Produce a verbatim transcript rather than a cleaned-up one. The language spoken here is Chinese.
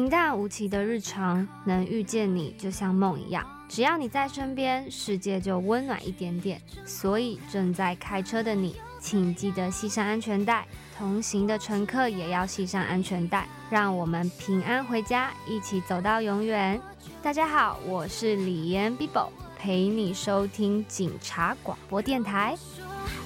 淡无奇的日常，能遇见你就像梦一样，只要你在身边，世界就温暖一点点。所以正在开车的你，请记得系上安全带，同行的乘客也要系上安全带，让我们平安回家，一起走到永远。大家好，我是李妍 Bibo， 陪你收听警察广播电台。